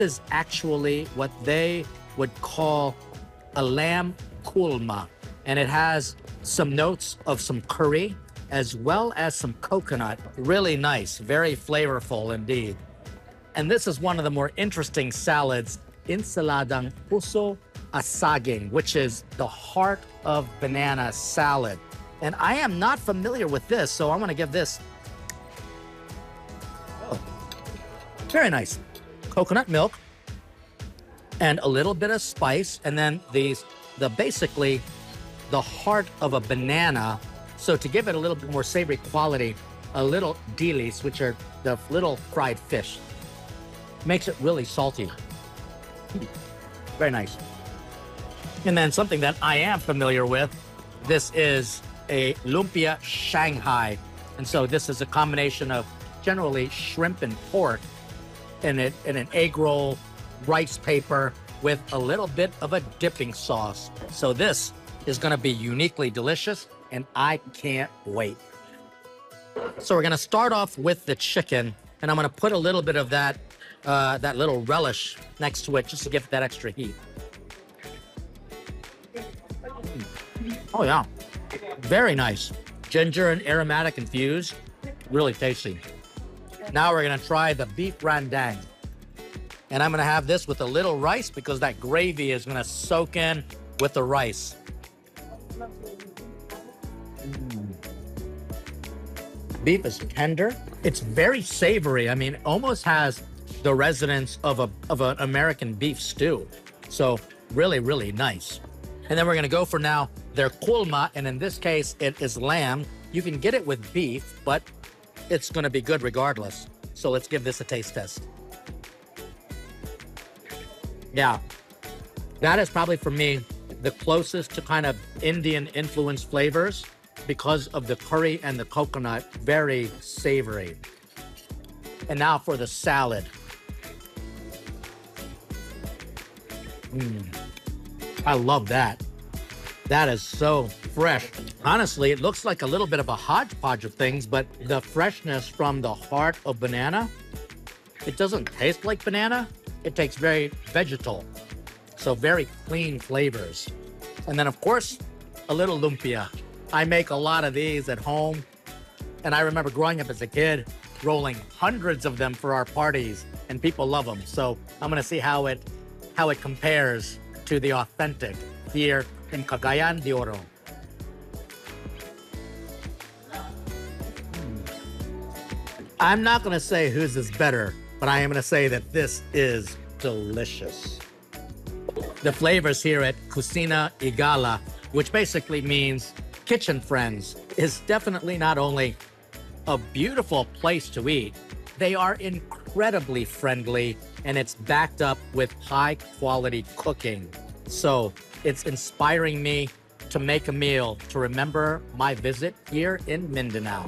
is actually what they would call a lamb kulma, and it has some notes of some curry as well as some coconut. Really nice, very flavorful indeed. And this is one of the more interesting salads, Ensaladang Puso Asaging, which is the heart of banana salad. And I am not familiar with this, so I'm gonna give this, oh, very nice. Coconut milk and a little bit of spice, and then basically the heart of a banana. So to give it a little bit more savory quality, a little dilis, which are the little fried fish, makes it really salty. Very nice. And then something that I am familiar with, this is a lumpia Shanghai. And so this is a combination of generally shrimp and pork in an egg roll, rice paper with a little bit of a dipping sauce. So this is gonna be uniquely delicious, and I can't wait. So we're gonna start off with the chicken, and I'm gonna put a little bit of that little relish next to it just to give it that extra heat. Oh yeah, very nice. Ginger and aromatic infused, really tasty. Now we're gonna try the beef rendang. And I'm gonna have this with a little rice because that gravy is gonna soak in with the rice. Beef is tender. It's very savory. I mean, it almost has the resonance of an American beef stew. So really, really nice. And then we're gonna go for now their kulma, and in this case, it is lamb. You can get it with beef, but it's gonna be good regardless. So let's give this a taste test. Yeah, that is probably for me the closest to kind of Indian influenced flavors because of the curry and the coconut, very savory. And now for the salad. I love that. That is so fresh. Honestly, it looks like a little bit of a hodgepodge of things, but the freshness from the heart of banana, it doesn't taste like banana. It tastes very vegetal. So very clean flavors. And then of course, a little lumpia. I make a lot of these at home. And I remember growing up as a kid, rolling hundreds of them for our parties, and people love them. So I'm gonna see how it compares to the authentic here in Cagayan de Oro. I'm not gonna say whose is better, but I am gonna say that this is delicious. The flavors here at Kusina Igala, which basically means kitchen friends, is definitely not only a beautiful place to eat, they are incredibly friendly, and it's backed up with high quality cooking. So it's inspiring me to make a meal to remember my visit here in Mindanao.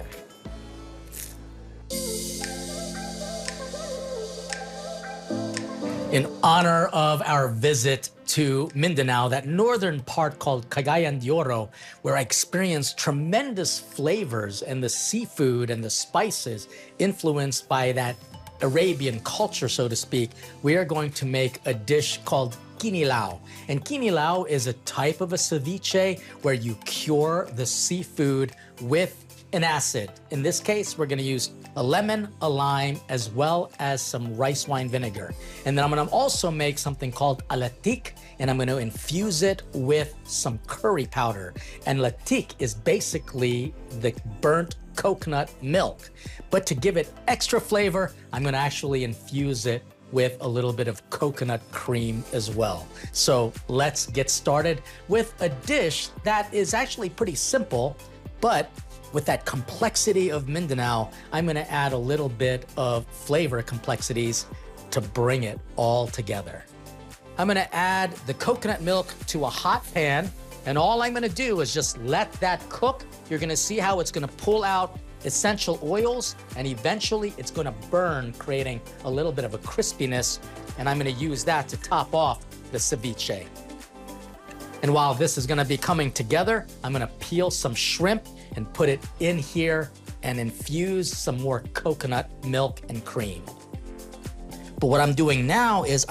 In honor of our visit to Mindanao, that northern part called Cagayan de Oro, where I experienced tremendous flavors and the seafood and the spices influenced by that Arabian culture, so to speak, we are going to make a dish called kinilaw. And kinilaw is a type of a ceviche where you cure the seafood with an acid. In this case, we're gonna use a lemon, a lime, as well as some rice wine vinegar. And then I'm gonna also make something called alatik, and I'm gonna infuse it with some curry powder. And latik is basically the burnt coconut milk. But to give it extra flavor, I'm gonna actually infuse it with a little bit of coconut cream as well. So let's get started with a dish that is actually pretty simple, but with that complexity of Mindanao, I'm gonna add a little bit of flavor complexities to bring it all together. I'm gonna add the coconut milk to a hot pan, and all I'm gonna do is just let that cook. You're gonna see how it's gonna pull out essential oils, and eventually it's gonna burn, creating a little bit of a crispiness, and I'm gonna use that to top off the ceviche. And while this is gonna be coming together, I'm gonna peel some shrimp and put it in here and infuse some more coconut milk and cream. But what I'm doing now is